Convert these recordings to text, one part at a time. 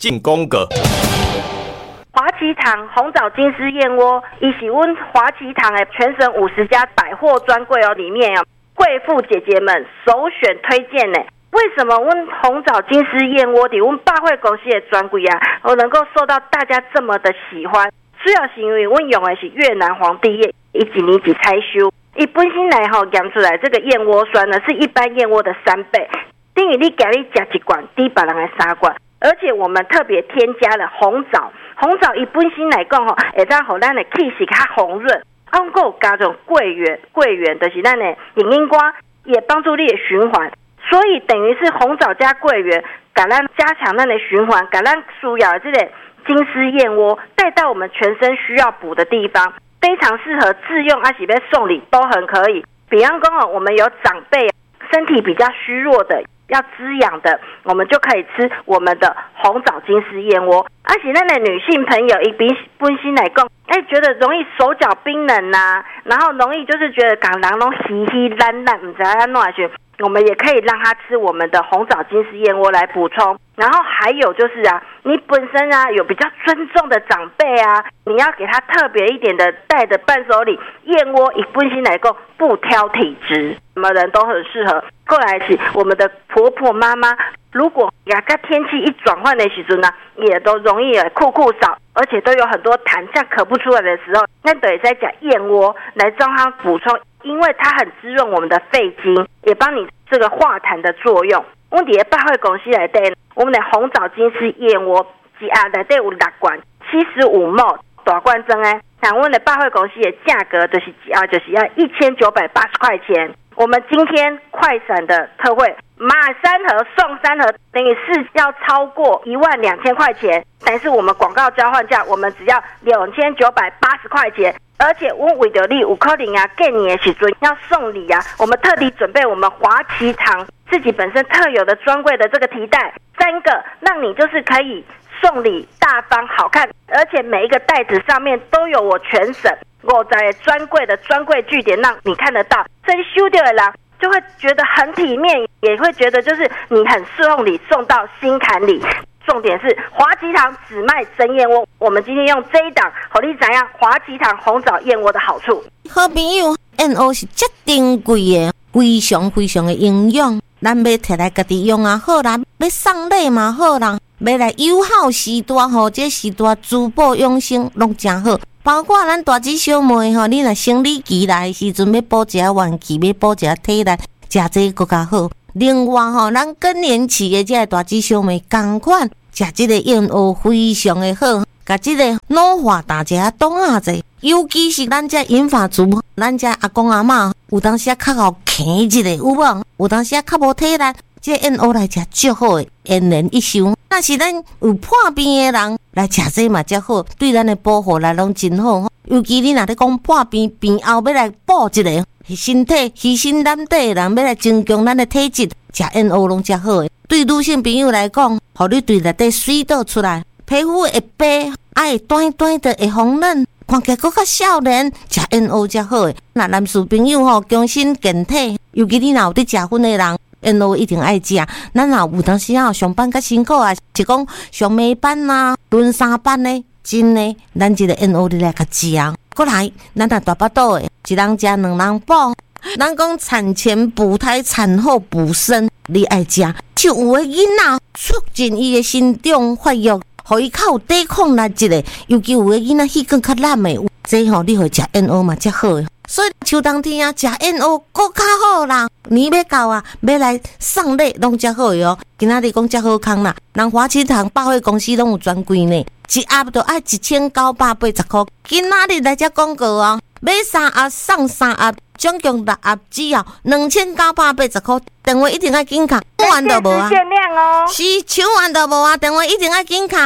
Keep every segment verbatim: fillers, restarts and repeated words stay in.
进宫格。 华旗堂红枣金丝燕窝，伊是阮华旗堂的全省五十家百货专柜哦，里面哦，贵妇姐姐们首选推荐呢。为什么阮红枣金丝燕窝伫阮百货公司的专柜啊，我能够受到大家这么的喜欢？主要是因为阮用的是越南皇帝叶，伊一年只采收，伊本身来吼验出来这个燕窝酸呢，是一般燕窝的三倍，等于你家里吃一罐，抵别人的三罐。而且我们特别添加了红枣，红枣伊本身来讲吼，会当互咱的气息较红润。啊，我有加种桂圆，桂圆就是咱的银樱瓜，也帮助你的循环。所以等于是红枣加桂圆，给咱加强咱的循环，给咱需要的这个金丝燕窝带到我们全身需要补的地方，非常适合自用，还是要送礼都很可以。比方讲哦，我们有长辈身体比较虚弱的，要滋养的，我们就可以吃我们的红枣金丝燕窝。而且咱的女性朋友，以比本身来讲，哎，觉得容易手脚冰冷呐、啊，然后容易就是觉得港人拢稀稀烂烂，唔知安怎去。我们也可以让他吃我们的红枣金丝燕窝来补充。然后还有就是啊，你本身啊有比较尊重的长辈啊，你要给他特别一点的带的伴手礼。燕窝以本身来讲不挑体质，什么人都很适合。过来是我们的婆婆妈妈，如果呀，个天气一转换的时阵呢，也都容易酷酷少，而且都有很多痰，像咳不出来的时候，那等于在讲燕窝来帮它补充。因为它很滋润我们的肺经，也帮你这个化痰的作用。我们在百货公司内底，我们的红枣金丝燕窝一盒内底有六罐，七十五毫大罐装诶。像我们的百货公司的价格就是一盒就是要一千九百八十块钱。我们今天快闪的特惠，买三盒送三盒，等于是要超过一万两千块钱。但是我们广告交换价，我们只要两千九百八十块钱。而且我为了你有可能啊，过年的时阵要送礼啊，我们特地准备我们华旗堂自己本身特有的专柜的这个提袋，三个让你就是可以送礼大方好看，而且每一个袋子上面都有我全省我在专柜的专柜据点，让你看得到。所以收到的人就会觉得很体面，也会觉得就是你很送礼送到心坎里。重点是华旗堂只卖真燕窝，我们今天用这一档，好你知影华旗堂红枣燕窝的好处。 好朋友，燕窝是这珍贵的，非常非常的营养，咱要摕来家己用啊好啦，要送礼嘛好啦，要来友好时代吼，这时代珠宝养生拢真好。包括咱大姊小妹吼，你若生理期来的时阵要补一下元气，要补一下体力，食这个更加好。另外吼，咱更年期的这个大姊小妹同款食这个燕窝非常的好，甲这个老化大一下冻啊者，尤其是咱这银发族，咱这阿公阿嬷有当时啊较好啃一个有无？有当时啊较无体力，这燕窝来食最好的，延年益寿。那是咱有破病的人来食这嘛才好，对咱的保护来拢真好。尤其你若咧讲破病病后要来补一个。身体牺牲咱底的人要来增强咱的体质，食燕窝拢真好诶。对女性朋友来讲，互你对内底水倒出来，皮肤会白，啊会短短的会红润，看起来更较少年，食燕窝才好诶。那男士朋友吼，强身健体，尤其你若有伫食薰的人，燕窝一定爱食。咱若有当时啊上班较辛苦啊，是讲上暝班啊、轮三班呢，真诶，咱一个燕窝你来甲食。过来，咱若大巴肚诶，一人食两人饱。咱讲产前补胎、产后补身，你爱食。就有诶囡仔促进伊诶生长发育，互伊较有抵抗力一个。尤其有诶囡仔气更较烂诶，这吼你会食燕窝嘛才好诶。所以秋冬天啊，食燕窝更较好啦。年要到啊，要来送礼拢才好哟。今仔日讲才好康啦，人华旗堂百货公司拢有专柜呢。一盒就爱一千九百八十块，今仔日来只广告哦，买三盒送三盒，总共六盒只要两千九百八十块。电话一定要紧卡，抢完就无啊！ 限量哦， 是抢完就无啊！电话一定要紧卡哈，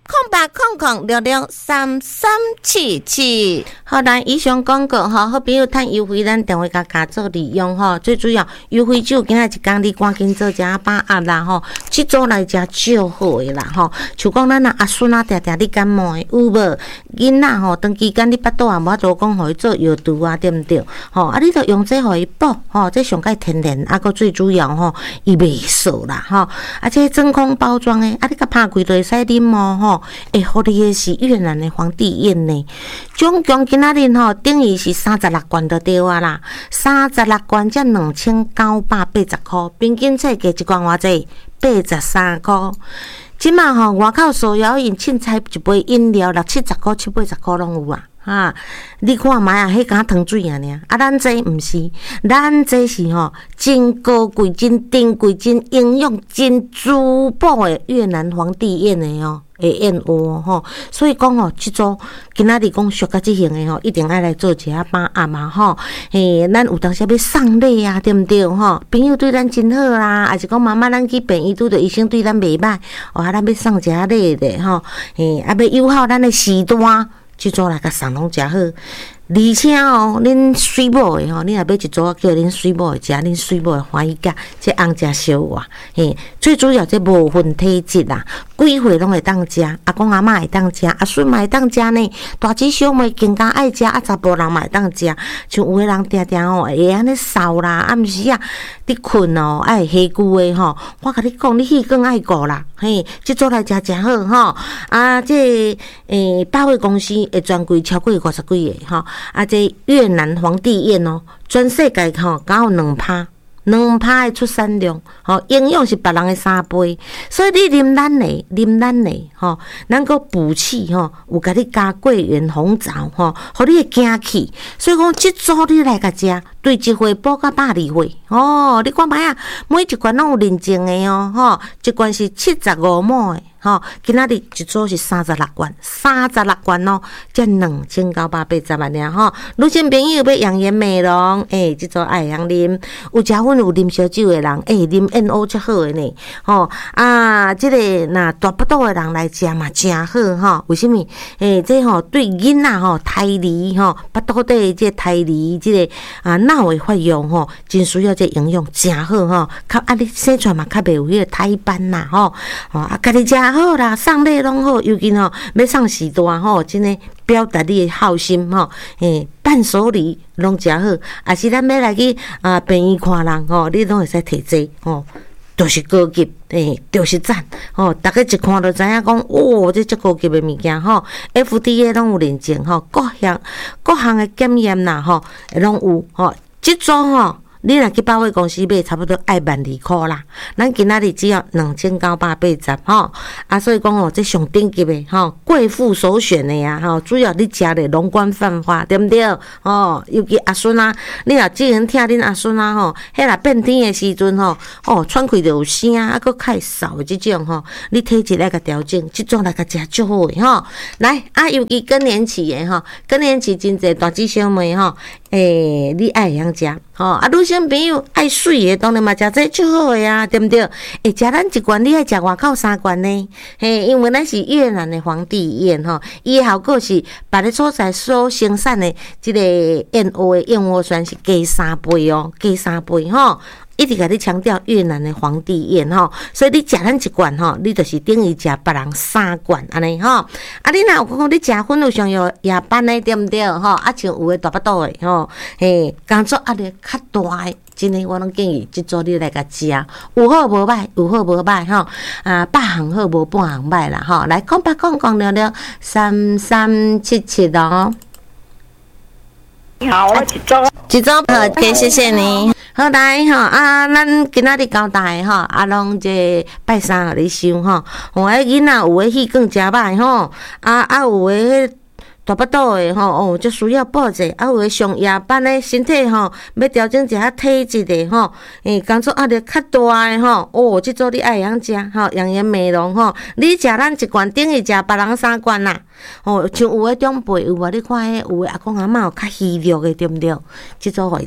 空八空空六六三三七七。好，咱以上广告吼，好朋友趁优惠，咱电话甲加做利用吼。最主要优惠酒，今仔一工你赶紧做食把握啦吼。即组来食少好诶啦吼。像讲咱阿孙啊，定定你感冒诶，有无？囡仔吼，长期间你巴肚也无做讲，互伊做药毒啊，对毋对？吼，啊，你着用这互伊补吼，这上介天然，啊，个最主要吼，伊袂涩啦吼。啊，这真空包装诶，啊，你甲拍开就会使啉哦吼。会互你诶是越南诶皇帝宴呢，总共今仔日吼等于是三十六罐就对啊啦，三十六罐才两千九百八十箍，平均册价一罐偌济？八十三箍。即马吼外口手摇饮凊彩一杯饮料六七十箍、七八十箍拢有啊。哈，你看卖啊，迄敢糖水啊尔，啊，咱这毋是，咱这是吼真高贵、真珍贵、真营养、真珠宝诶越南皇帝宴诶哦。会燕窝吼，所以讲吼，即组今仔日讲俗甲即型诶吼，一定爱来做一下把握嘛吼。嘿，咱有当时要送礼啊，对毋对吼？朋友对咱真好啦，还是讲妈妈咱去病院拄着医生对咱袂歹，哦，啊，咱要送一下礼咧吼。嘿，啊，要友好咱诶时段，即组来甲送拢诚好。而且哦，恁水某诶吼，你若要一组叫恁水某诶食，恁水某诶欢喜甲，这红食小话，嘿，最主要这无分体质啦，几岁拢会当食，阿公阿嬷会当食，阿孙嘛会当食呢，大姊小妹更加爱食，啊查甫人嘛会当食，像有诶人定定吼会安尼扫啦，暗时啊你困哦爱下久诶吼，我甲你讲，你气更爱顾啦，嘿，即组来食诚好吼，啊这诶百货公司会专柜超过五十几个吼。啊，这越南皇帝宴哦，全世界吼刚有两趴，两趴的出产量，吼营养是别人的三倍，所以你啉咱的，啉咱的，吼，咱个补气吼，有甲你加桂圆红枣吼，互你会惊气，所以讲即组你来甲食，对一岁补到百二岁，哦，你看卖啊，每一罐拢有认证的哦，吼，一罐是七十五毛的。吼，今仔日一组是三十六罐，三十六罐哦，才两千九百八十万尔吼。女性朋友要养颜美容，诶、欸，即组爱用啉，有食薰有啉烧酒的人，诶、欸，啉 N O 才好的呢。吼啊，即、这个若大腹肚的人来食嘛，诚好吼。为什么？诶、欸，这吼、個、对囡仔吼胎儿吼，腹肚底即胎儿即个啊脑的发育吼，真需要这营养，诚好吼。较啊，你生出来嘛，较袂有迄个胎斑呐吼。吼啊，家己食。好啦，送礼拢好，尤其吼要送时段吼，真诶表达你诶好心吼，诶，伴手礼拢诚好，也是咱要来去啊病院看人吼，你拢会使摕这吼，都是高级诶，都是赞吼，大家一看就知影讲，哦，这足高级诶物件吼 ，F D A 拢有认证吼，各项各项诶检验啦吼，拢有吼，即种吼。你若去百货公司买，差不多爱万二箍啦。咱今仔日只要两千九百八十吼，啊，所以讲哦，这上顶级的吼，贵妇首选的呀，吼，主要你食的容光焕发，对不对？哦，尤其阿孙啊，你若只能听恁阿孙啊吼，迄若变天的时阵吼，哦，喘气就有声，啊，搁较少即种吼，你体质来个调整，即种来个食足好的吼。来啊，尤其更年期的吼，更年期真侪大姊小妹吼，诶、欸，你爱会晓食吼，啊，女性朋友爱水的，当然嘛食这足好的啊，对不对？会食咱一罐，你爱食外口三罐呢？嘿，因为咱是越南的皇帝宴吼，伊的效果是别个所在所生产的即个燕窝的燕窝酸是加三倍哦，加三倍吼。一直甲你强调越南的皇帝宴吼，所以你食咱一罐吼，你就是等于食别人三罐安尼吼。啊，你若有讲你食薰有上有夜班的对毋对吼？啊，像有诶大腹肚诶吼，嘿，工作压力较大诶，真诶，我拢建议即组你来甲食，有好无歹，有好无歹吼。啊，百项好无半项歹啦吼。来，空八空空聊聊三三七七哦。 你好，我一组一组好，谢谢谢你。好来吼啊，咱今仔日交代吼，啊，拢这拜三互你收吼。有诶囡仔有诶气更诚歹吼，啊啊有诶大腹肚诶吼，哦，就需要补者，啊有诶上夜班诶身体吼，要调整一下体质诶吼，诶，工作压力较大诶吼，哦，即组你爱会晓食吼，养颜美容吼，你食咱一罐等于食别人三罐啦。哦，像有诶长辈有无？你看迄有诶阿公阿嬷有较虚弱诶，对毋对？即组互伊食。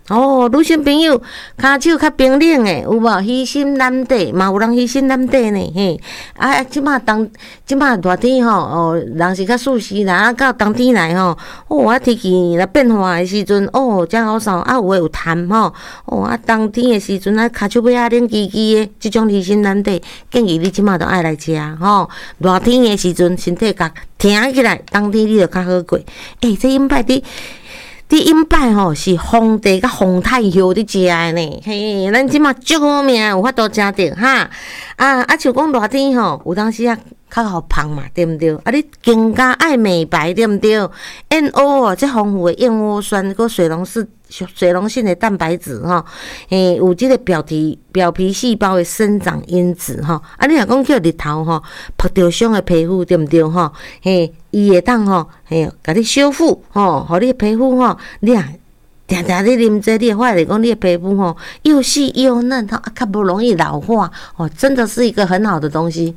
哦，女性朋友骹手较冰冷诶，有无？虚心难得，嘛有人虚心难得呢，嘿。啊，即马冬，即马热天吼，哦，人是较舒适啦。啊，到冬天来吼，哦，啊天气来变化诶时阵，哦，真好爽。啊，有诶有痰吼，哦，啊冬天诶时阵啊，骹手要啊冷叽叽诶，即种虚心难得，建议你即马都爱来食吼。热天诶时阵，身体甲挺起来，冬天你就较好过。诶、欸，这饮摆伫。伫饮摆吼是皇帝甲皇太后伫食诶呢，嘿，咱即马足好命有法度食着哈。啊啊，像讲热天吼，有当时啊较好胖嘛，对毋对？啊，你更加爱美白，对毋对？燕窝哦，这丰富诶燕窝酸，佮水溶性水溶性诶蛋白质吼，诶，有即个表皮表皮细胞诶生长因子吼。啊，你若讲叫日头吼，晒着伤诶皮肤，对毋对吼？嘿。伊会当吼，嘿，甲你修复吼，互你皮肤吼，你啊，定定你啉这，你会发现讲你的皮肤吼又细又嫩，吼，啊，较不容易老化，哦，真的是一个很好的东西。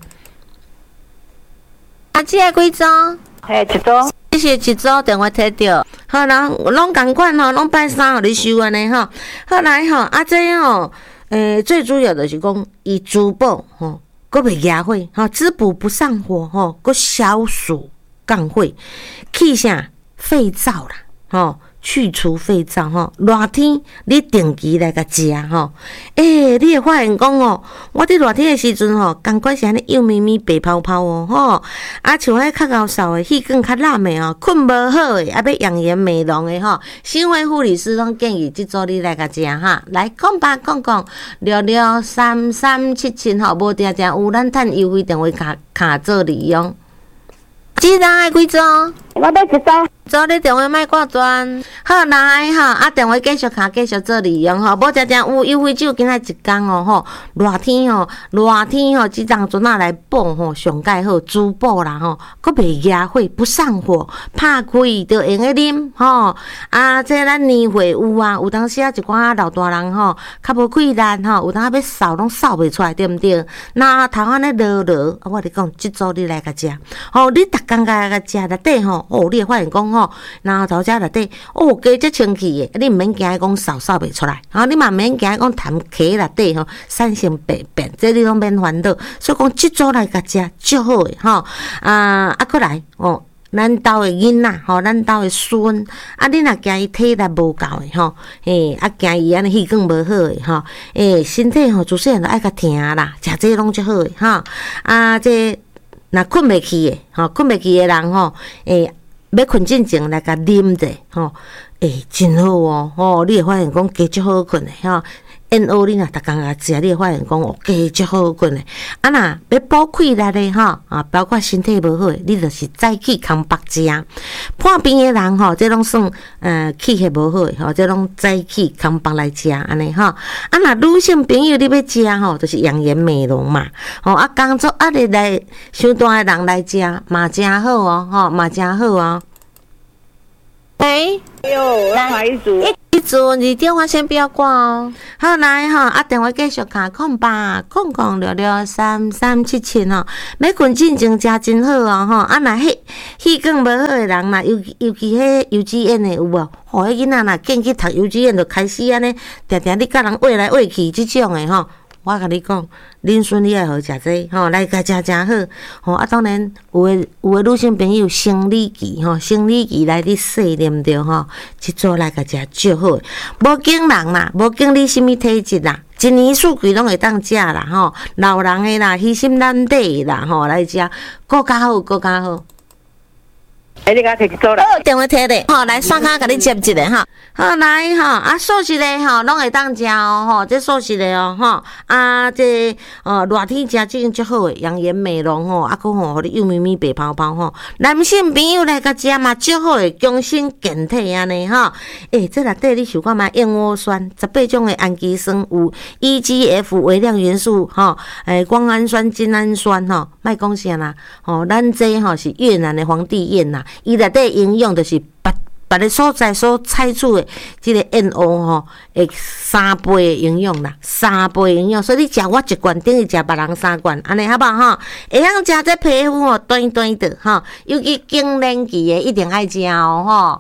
阿姐几组？ 嘿，一组。 谢谢一组电话摕到，好啦，拢共款吼，拢拜三互你收安尼吼。后来吼，啊这吼，诶、欸，最主要就是讲伊滋补吼，佮袂野火，吼，滋补不上火，吼，佮消暑。降火，去啥肺燥啦，吼，去除肺燥吼。热天你定期来甲食吼，诶、欸，你会发现讲哦，我伫热天诶时阵吼，感觉是安尼幼咪咪白泡泡哦，吼，啊像迄较高烧诶，气管较烂诶哦，困无好诶，啊要养颜美容诶吼，新辉护理师拢建议即组你来甲食哈，来讲吧，讲讲六六三三七七吼，无定定有咱趁优惠电话卡卡做利用。几张爱几组？ 我要一组。 组你电话莫挂断。好，来吼，啊电话继续卡，继续做利用吼。无定定有优惠，只有今仔一工哦吼。热天吼，热天吼，即当阵啊来补吼，上盖好滋补啦吼，佮袂野火，不上火，拍开就用个啉吼。啊，这咱年岁有啊，有当时啊一寡老大人吼，较无气力吼，有当要扫拢扫袂出来，对毋对？那头安尼落落，我咧讲，即组你来甲食，吼，你逐工甲甲食内底吼，哦，你会发现讲吼，然后头遮内底，哦，加只清气诶，你毋免惊讲扫扫袂出来，吼，你嘛毋免惊讲痰khí内底吼，产生病变，这你拢免烦恼。所以讲，即组来甲食，足好诶，吼，啊，啊，过来哦。咱兜诶囡仔吼，咱兜诶孙，啊，你若惊伊体力无够诶吼，诶，啊，惊伊安尼气管无好诶吼，诶，身体吼自细汉就爱甲疼啦，食这拢足好诶吼，啊，这若困袂去诶，吼，困袂去诶人吼，诶，要困进前来甲啉者吼，诶，真好哦，吼，你会发现讲加足好困诶吼。燕窝你若逐工甲食，你会发现讲哦，加足好困诶。啊，若要补气力诶吼，啊，包括身体无好诶，你就是早起空腹食。破病诶人吼，这拢算呃气血无好诶吼，这拢早起空腹来食安尼吼。啊，若女性朋友你要食吼，就是养颜美容嘛。吼啊，工作压力来伤大诶人来食嘛真好哦，吼嘛真好哦。喂， 哟，来一组。 一组，你电话先不要挂哦。好，来哈，啊，电话继续卡空吧，空空六六三三七七吼。要困进前食真好哦，吼。啊，若迄气管无好诶人嘛，尤尤其迄幼稚园诶有无？吼，迄囡仔若见去读幼稚园，就开始安尼，定定你甲人喂来喂去，即种诶吼。我甲你讲，恁孙你爱好食这吼，来甲食真好吼。啊，当然有诶有诶女性朋友生理期吼，生理期来你洗对毋对吼？即组来甲食足好，无惊人啦，无惊你什物体质啦，一年四季拢会当食啦吼。老人诶啦，虚心难得啦吼，来食，更加好，更加好。 哎，你甲摕一组啦。 好，电话摕咧，吼，来刷卡甲你接一个哈。好，来吼，啊，素食的吼，拢会当食哦，吼，这素食的哦，吼，啊，这呃热天食这种足好诶，养颜美容吼，啊，佮吼，互你幼咪咪白泡泡吼。男性朋友来甲食嘛，足好诶，强身健体安尼吼。诶，这内底你想看嘛？燕窝酸十八种诶氨基酸，有 E G F 微量元素吼，诶，胱氨酸、精氨酸吼，莫讲啥啦，吼，咱这吼是越南诶皇帝燕呐。伊内底营养就是别别个所在所采取的即个燕窝吼，会三倍的营养啦，三倍营养，所以你食我一罐，等于食别人三罐，安尼好不好吼？会晓食这皮肤吼，短短的吼，尤其更年期的一定爱食哦吼。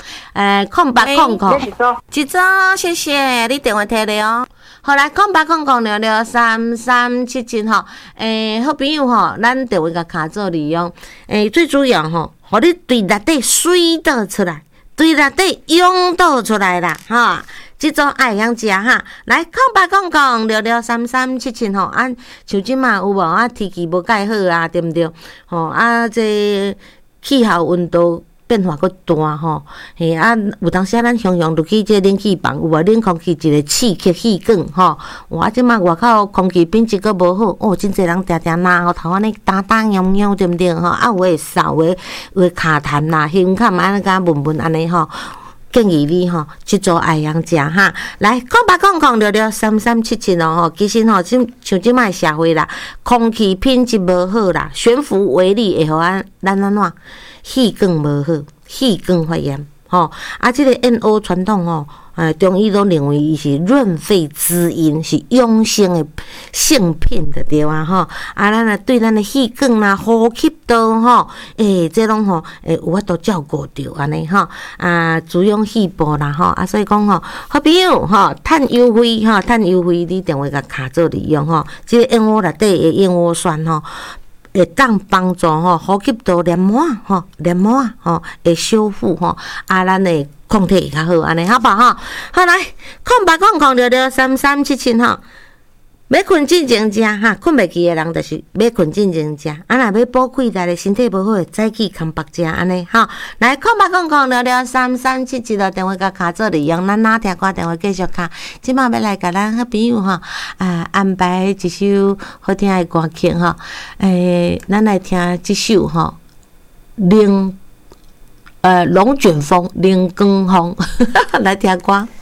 诶，空八空空， 你是说一早谢谢你电话摕来哦。好来，空八空空六六三三七七吼，诶，好朋友吼，咱电话甲卡做利用，诶，最主要吼，互你对内底水倒出来，对内底涌倒出来啦，哈。即种爱晓食哈，来空八空空六六三三七七吼，啊，像即嘛有无啊？天气无介好啊，对毋对？吼啊，这气候温度变化佫大吼，嘿啊，有当时啊，咱常常入去这冷气房，有无冷空气一个刺激气管吼，哇，即嘛外口空气品质佫无好，哦，真侪人定定拿后头安尼打打痒痒，对毋对吼？啊，有诶扫，有诶有诶骹痰啦、胸坎安尼甲闷闷安尼吼。建议你吼，去做爱养食哈。来，空八空空六六三三七七哦吼，其实吼，即像即摆社会啦，空气品质无好啦，悬浮微粒会互咱咱安怎气管无好，气管发炎吼。啊，即、这个 N O 传统吼，呃，中医都认为伊是润肺滋阴，是养生的性品的对啊吼。啊，咱啊对咱的气管啦、呼吸道吼，诶、欸，这拢吼，诶、欸，有法度照顾着安尼吼。啊，滋养肺部啦吼。啊，所以讲吼，好朋友吼，趁优惠吼，趁优惠，你电话甲卡做利用吼。即、这个燕窝内底的燕窝酸吼。会当帮助吼呼吸道黏膜吼黏膜吼会修复吼，啊，咱的抗体会较好安尼，好不好？好来，空八空空六六三三七七吼。要困进前食哈，困袂去的人就是要困进前食。啊，若要补气力的身体无好，早起空白食安尼哈。来，空八空空六六三三七七的电话甲卡做利用，咱哪听歌电话继续卡。即马要来甲咱好朋友吼，啊安排一首好听的歌曲吼。诶，咱来听即首吼，龙呃龙卷风，龙卷风，来听歌。